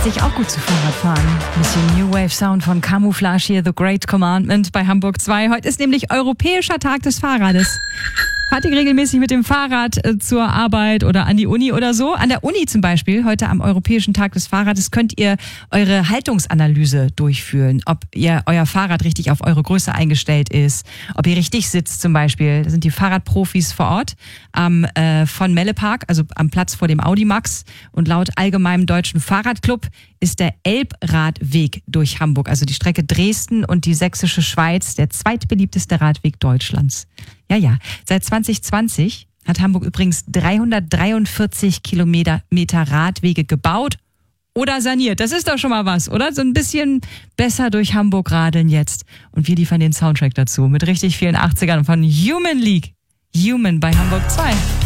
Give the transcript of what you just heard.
sich auch gut zu Fahrradfahren. Ein bisschen New Wave Sound von Camouflage hier, The Great Commandment bei Hamburg 2. Heute ist nämlich Europäischer Tag des Fahrrades. Fahrt ihr regelmäßig mit dem Fahrrad zur Arbeit oder an die Uni oder so? An der Uni zum Beispiel, heute am Europäischen Tag des Fahrrades, könnt ihr eure Haltungsanalyse durchführen. Ob euer Fahrrad richtig auf eure Größe eingestellt ist, ob ihr richtig sitzt zum Beispiel. Da sind die Fahrradprofis vor Ort von Mellepark, also am Platz vor dem Audimax. Und laut Allgemeinem Deutschen Fahrradclub ist der Elbradweg durch Hamburg, also die Strecke Dresden und die Sächsische Schweiz, der zweitbeliebteste Radweg Deutschlands. Ja. Seit 2020 hat Hamburg übrigens 343 Kilometer Radwege gebaut oder saniert. Das ist doch schon mal was, oder? So ein bisschen besser durch Hamburg radeln jetzt. Und wir liefern den Soundtrack dazu mit richtig vielen 80ern von Human League. Human bei Hamburg 2.